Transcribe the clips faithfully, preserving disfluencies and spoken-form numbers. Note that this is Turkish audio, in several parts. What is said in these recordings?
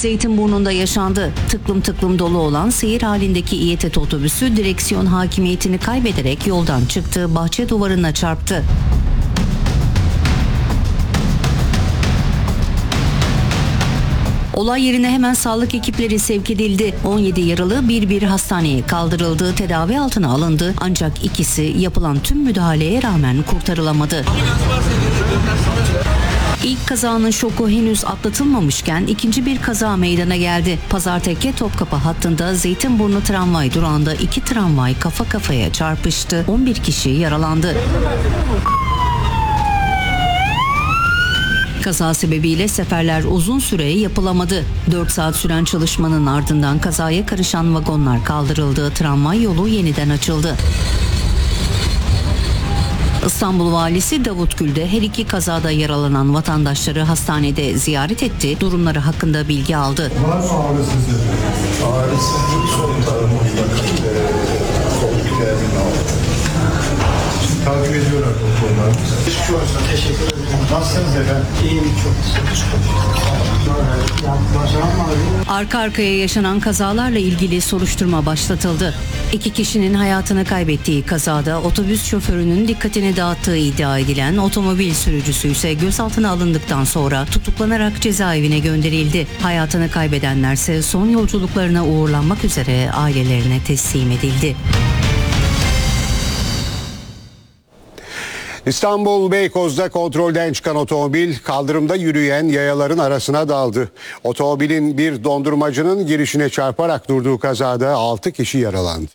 Zeytinburnu'nda yaşandı. Tıklım tıklım dolu olan seyir halindeki İETT otobüsü direksiyon hakimiyetini kaybederek yoldan çıktı, bahçe duvarına çarptı. Olay yerine hemen sağlık ekipleri sevk edildi. on yedi yaralı bir bir hastaneye kaldırıldı, tedavi altına alındı. Ancak ikisi yapılan tüm müdahaleye rağmen kurtarılamadı. İlk kazanın şoku henüz atlatılmamışken ikinci bir kaza meydana geldi. Pazartekke Topkapı hattında Zeytinburnu tramvay durağında iki tramvay kafa kafaya çarpıştı. on bir kişi yaralandı. Kaza sebebiyle seferler uzun süre yapılamadı. dört saat süren çalışmanın ardından kazaya karışan vagonlar kaldırıldı. Tramvay yolu yeniden açıldı. İstanbul Valisi Davut Gül de her iki kazada yaralanan vatandaşları hastanede ziyaret etti. Durumları hakkında bilgi aldı. Var mı ağrı sizi? Ağrısı sol tarafımızda. Sol kıyafetin altı. Şimdi takip ediyorlar doktorlarımız. Geçmiş olsun. Teşekkür ederim. Nasılsınız efendim? İyiyim çok. Arka arkaya yaşanan kazalarla ilgili soruşturma başlatıldı. İki kişinin hayatını kaybettiği kazada otobüs şoförünün dikkatini dağıttığı iddia edilen otomobil sürücüsü ise gözaltına alındıktan sonra tutuklanarak cezaevine gönderildi. Hayatını kaybedenlerse son yolculuklarına uğurlanmak üzere ailelerine teslim edildi. İstanbul Beykoz'da kontrolden çıkan otomobil kaldırımda yürüyen yayaların arasına daldı. Otomobilin bir dondurmacının girişine çarparak durduğu kazada altı kişi yaralandı.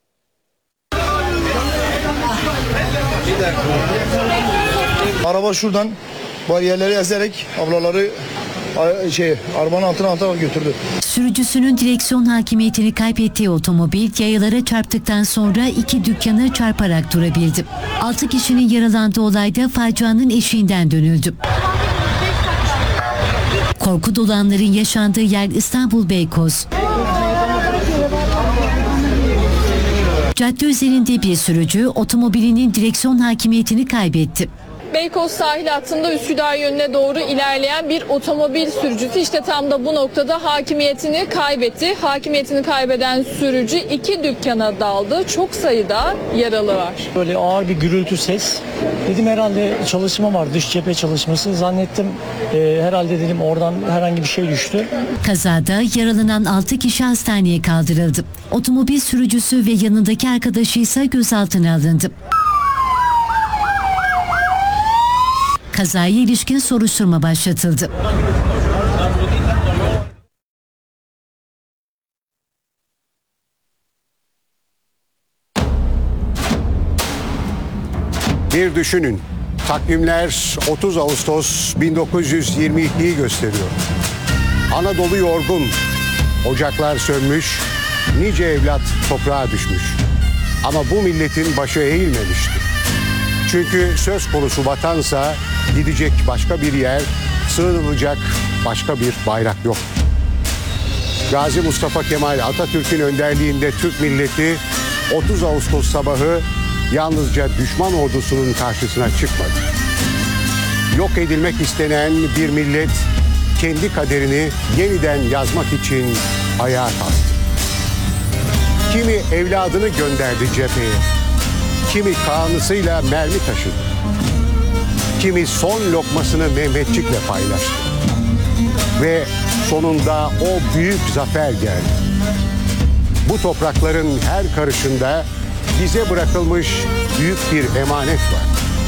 Araba şuradan bariyerleri ezerek ablaları şey arabanın altına altına götürdü. Sürücüsünün direksiyon hakimiyetini kaybettiği otomobil yayalara çarptıktan sonra iki dükkanı çarparak durabildi. altı kişinin yaralandığı olayda facianın eşiğinden dönüldü. Korku dolu anların yaşandığı yer İstanbul Beykoz. Cadde üzerinde bir sürücü otomobilinin direksiyon hakimiyetini kaybetti. Beykoz sahil hattında Üsküdar yönüne doğru ilerleyen bir otomobil sürücüsü işte tam da bu noktada hakimiyetini kaybetti. Hakimiyetini kaybeden sürücü iki dükkana daldı. Çok sayıda yaralı var. Böyle ağır bir gürültü ses. Dedim herhalde çalışma var, dış cephe çalışması. Zannettim e, herhalde dedim oradan herhangi bir şey düştü. Kazada yaralanan altı kişi hastaneye kaldırıldı. Otomobil sürücüsü ve yanındaki arkadaşı ise gözaltına alındı. Kazaya ilişkin soruşturma başlatıldı. Bir düşünün, takvimler otuz Ağustos bin dokuz yüz yirmi ikiyi gösteriyor. Anadolu yorgun, ocaklar sönmüş, nice evlat toprağa düşmüş. Ama bu milletin başı eğilmemişti. Çünkü söz konusu vatansa gidecek başka bir yer, sığınılacak başka bir bayrak yok. Gazi Mustafa Kemal Atatürk'ün önderliğinde Türk milleti otuz Ağustos sabahı yalnızca düşman ordusunun karşısına çıkmadı. Yok edilmek istenen bir millet kendi kaderini yeniden yazmak için ayağa kalktı. Kimi evladını gönderdi cepheye, kimi kanısıyla mermi taşıdı, kimi son lokmasını Mehmetçik'le paylaştı. Ve sonunda o büyük zafer geldi. Bu toprakların her karışında bize bırakılmış büyük bir emanet var.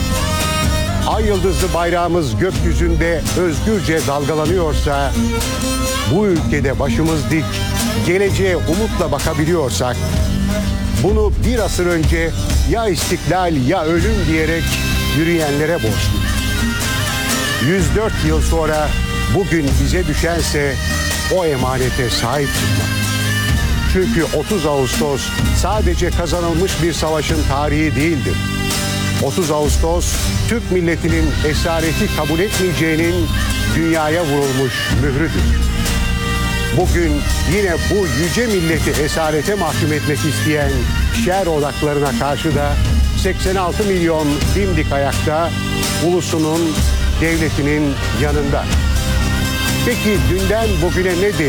Ay yıldızlı bayrağımız gökyüzünde özgürce dalgalanıyorsa, bu ülkede başımız dik, geleceğe umutla bakabiliyorsak, bunu bir asır önce ya istiklal ya ölüm diyerek yürüyenlere borçluyuz. yüz dört yıl sonra bugün bize düşense o emanete sahip çıkmak. Çünkü otuz Ağustos sadece kazanılmış bir savaşın tarihi değildir. otuz Ağustos Türk milletinin esareti kabul etmeyeceğinin dünyaya vurulmuş mührüdür. Bugün yine bu yüce milleti esarete mahkum etmek isteyen şer odaklarına karşı da seksen altı milyon dimdik ayakta ulusunun, devletinin yanında. Peki dünden bugüne ne değişti?